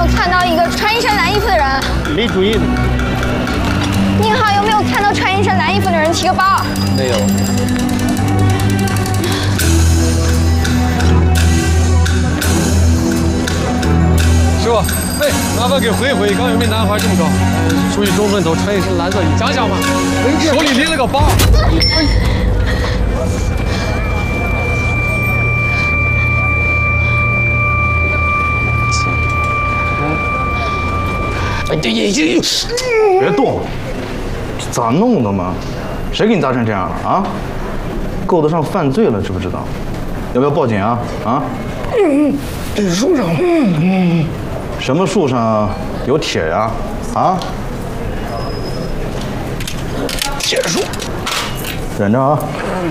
看到一个穿一身蓝衣服的人？ 没注意呢。 您好，有没有看到穿一身蓝衣服的人提个包？ 没有。师傅，哎，麻烦给回一回，刚有没男孩这么高，属于中分头，穿一身蓝色衣，讲讲吧。手里拎了个包。 别动！咋弄的嘛？谁给你砸成这样了啊？够得上犯罪了，知不知道？要不要报警啊？啊？ 这树上， 什么树上有铁呀？啊？ 铁树。 忍着啊！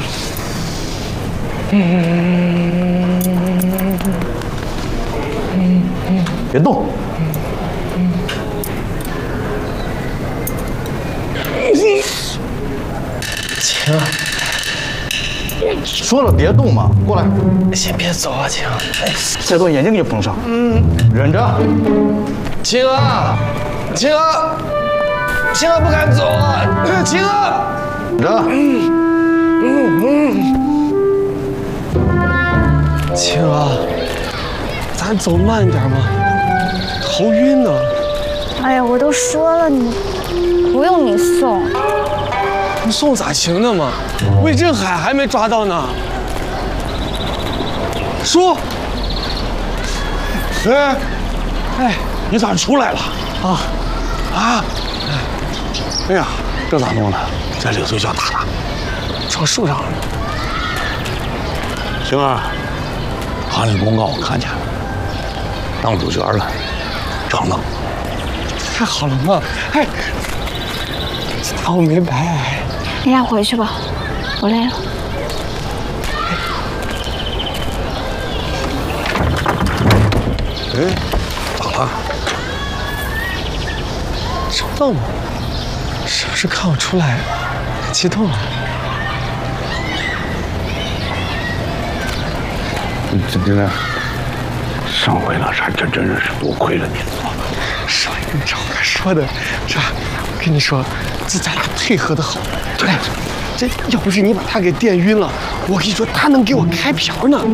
别动！ 晴， 说了别动嘛，过来。 先别走啊，晴。哎， 再动眼睛给你缝上。忍着。 晴儿，晴儿，晴儿不敢走啊，晴儿。 忍着。 晴儿，咱走慢点嘛，头晕呢。 哎呀，我都说了，你不用你送。 不送咋行呢嘛？魏振海还没抓到呢。说，哎，你咋出来了？啊！哎呀，这咋弄的？这领头小打的，撞树上了。 晴儿，行情公告我看见了，当主角了，成了。 太好了嘛！哎，这趟我没白挨。 你俩回去吧，我累了。 哎，咋了？ 知道吗？是不是看我出来激动了？ 真的，上回那啥，这真是多亏了你了。 上一个这话说的，这我跟你说，这咱俩配合的好。对，这要不是你把他给电晕了，我跟你说他能给我开瓢呢。